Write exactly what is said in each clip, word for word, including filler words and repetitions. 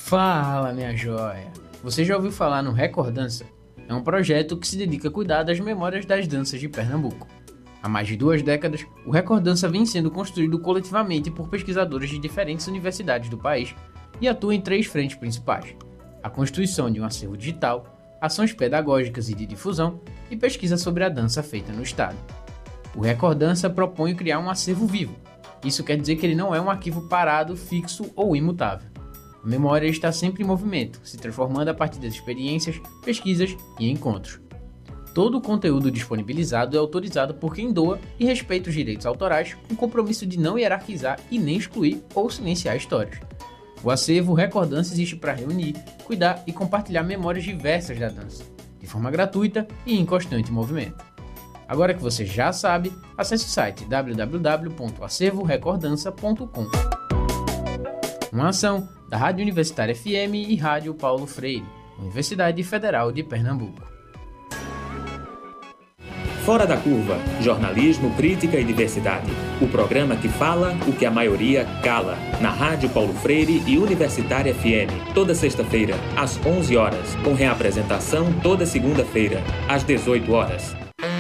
Fala, minha joia! Você já ouviu falar no Recordança? É um projeto que se dedica a cuidar das memórias das danças de Pernambuco. Há mais de duas décadas, o Recordança vem sendo construído coletivamente por pesquisadores de diferentes universidades do país e atua em três frentes principais: a constituição de um acervo digital, ações pedagógicas e de difusão e pesquisa sobre a dança feita no Estado. O Recordança propõe criar um acervo vivo. Isso quer dizer que ele não é um arquivo parado, fixo ou imutável. A memória está sempre em movimento, se transformando a partir das experiências, pesquisas e encontros. Todo o conteúdo disponibilizado é autorizado por quem doa e respeita os direitos autorais, com o compromisso de não hierarquizar e nem excluir ou silenciar histórias. O acervo Recordança existe para reunir, cuidar e compartilhar memórias diversas da dança, de forma gratuita e em constante movimento. Agora que você já sabe, acesse o site w w w ponto acervo recordança ponto com. Uma ação da Rádio Universitária F M e Rádio Paulo Freire, Universidade Federal de Pernambuco. Fora da Curva, jornalismo, crítica e diversidade. O programa que fala o que a maioria cala. Na Rádio Paulo Freire e Universitária F M. Toda sexta-feira, às onze horas. Com reapresentação toda segunda-feira, às dezoito horas.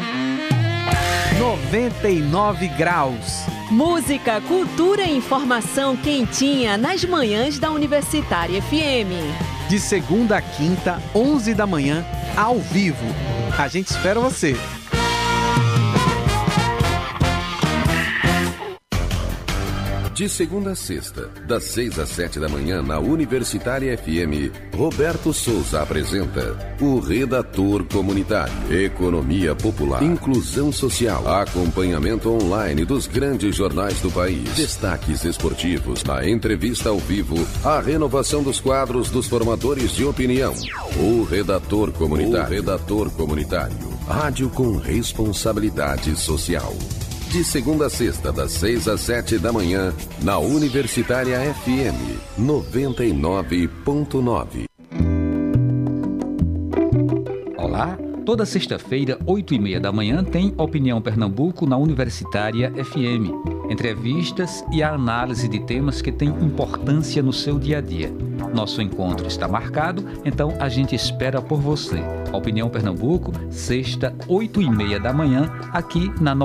noventa e nove graus. Música, cultura e informação quentinha nas manhãs da Universitária F M. De segunda a quinta, onze da manhã, ao vivo. A gente espera você. De segunda a sexta, das seis às sete da manhã, na Universitária F M, Roberto Souza apresenta o Redator Comunitário. Economia popular, inclusão social, acompanhamento online dos grandes jornais do país, destaques esportivos, a entrevista ao vivo, a renovação dos quadros dos formadores de opinião. O Redator Comunitário. O Redator Comunitário. Rádio com responsabilidade social. De segunda a sexta, das seis às sete da manhã, na Universitária F M, noventa e nove ponto nove. Olá, toda sexta-feira, oito e meia da manhã, tem Opinião Pernambuco na Universitária F M. Entrevistas e a análise de temas que têm importância no seu dia a dia. Nosso encontro está marcado, então a gente espera por você. Opinião Pernambuco, sexta, oito e meia da manhã, aqui na